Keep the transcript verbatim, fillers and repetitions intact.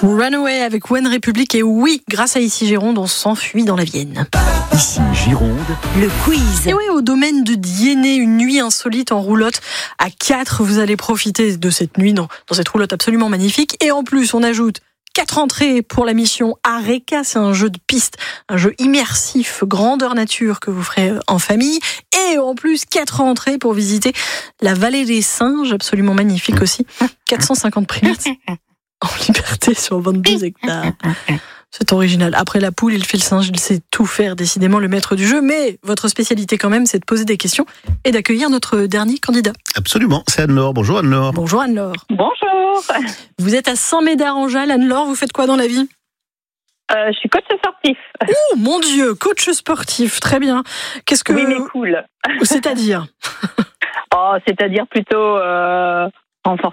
Runaway avec One Republic. Et oui, grâce à Ici Gironde, on s'enfuit dans la Vienne. Ici Gironde, le quiz. Et oui, au domaine de Diennet, une nuit insolite en roulotte à quatre. Vous allez profiter de cette nuit dans, dans cette roulotte absolument magnifique. Et en plus, on ajoute quatre entrées pour la mission Areka. C'est un jeu de piste, un jeu immersif, grandeur nature que vous ferez en famille. Et en plus, quatre entrées pour visiter la vallée des singes, absolument magnifique aussi. quatre cent cinquante primates en liberté sur vingt-deux hectares. C'est original. Après la poule, il fait le singe, il sait tout faire, décidément le maître du jeu. Mais votre spécialité quand même, c'est de poser des questions et d'accueillir notre dernier candidat. absolument, c'est Anne-Laure. Bonjour Anne-Laure. Bonjour Anne-Laure. Bonjour. Vous êtes à Saint-Médard-en-Jalles. Anne-Laure, vous faites quoi dans la vie ? Euh, je suis coach sportif. Oh mon Dieu, coach sportif, très bien. Qu'est-ce que Oui, mais cool. C'est-à-dire Oh, c'est-à-dire plutôt euh, renforcer